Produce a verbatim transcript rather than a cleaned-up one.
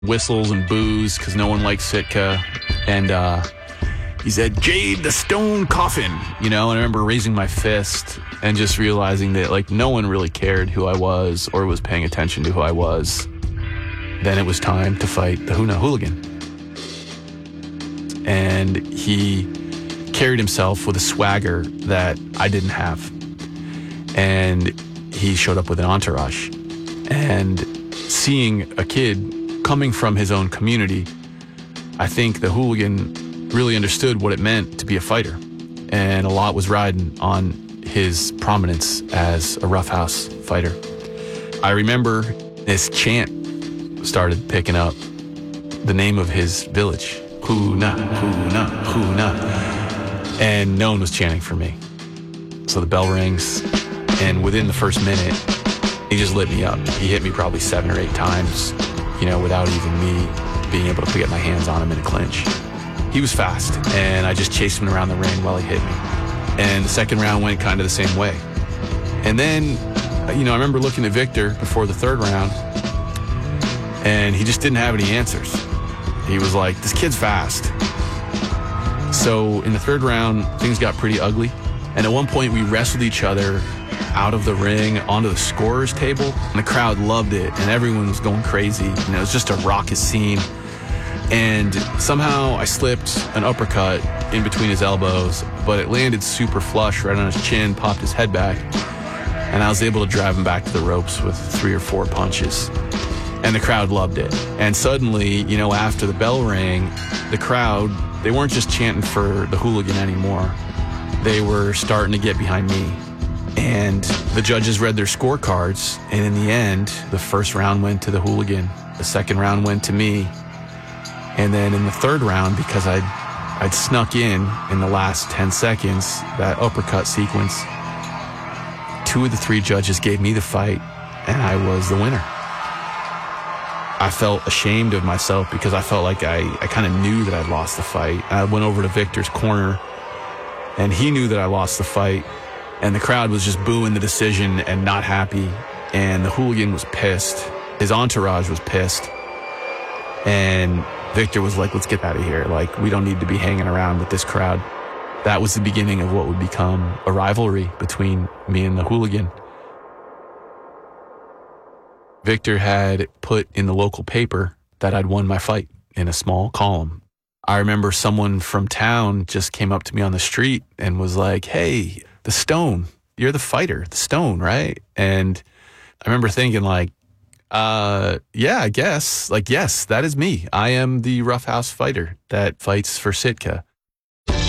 whistles and boos because no one likes Sitka. And uh, he said, "Jade the Stone Coffin," you know, and I remember raising my fist and just realizing that, like, no one really cared who I was or was paying attention to who I was. Then it was time to fight the Hoonah Hooligan. And he carried himself with a swagger that I didn't have. And he showed up with an entourage. And seeing a kid coming from his own community, I think the hooligan really understood what it meant to be a fighter. And a lot was riding on his prominence as a roughhouse fighter. I remember this chant started picking up the name of his village. Hoonah, Hoonah, Hoonah. And no one was chanting for me. So the bell rings, and within the first minute, he just lit me up. He hit me probably seven or eight times, you know, without even me being able to get my hands on him in a clinch. He was fast, and I just chased him around the ring while he hit me. And the second round went kind of the same way. And then, you know, I remember looking at Victor before the third round, and he just didn't have any answers. He was like, this kid's fast. So in the third round, things got pretty ugly. And at one point, we wrestled each other out of the ring onto the scorer's table. And the crowd loved it, and everyone was going crazy. You know, it was just a raucous scene. And somehow I slipped an uppercut in between his elbows, but it landed super flush right on his chin, popped his head back, and I was able to drive him back to the ropes with three or four punches. And the crowd loved it. And suddenly, you know, after the bell rang, the crowd, they weren't just chanting for the hooligan anymore. They were starting to get behind me. And the judges read their scorecards, and in the end, the first round went to the hooligan. The second round went to me. And then in the third round, because I'd, I'd snuck in in the last ten seconds, that uppercut sequence, two of the three judges gave me the fight, and I was the winner. I felt ashamed of myself because I felt like I, I kind of knew that I'd lost the fight. I went over to Victor's corner, and he knew that I lost the fight, and the crowd was just booing the decision and not happy, and the hooligan was pissed. His entourage was pissed, and Victor was like, let's get out of here. Like, we don't need to be hanging around with this crowd. That was the beginning of what would become a rivalry between me and the hooligan. Victor had put in the local paper that I'd won my fight in a small column. I remember someone from town just came up to me on the street and was like, "Hey, the Stone, you're the fighter, the Stone, right?" And I remember thinking like, uh, yeah, I guess. Like, yes, that is me. I am the roughhouse fighter that fights for Sitka.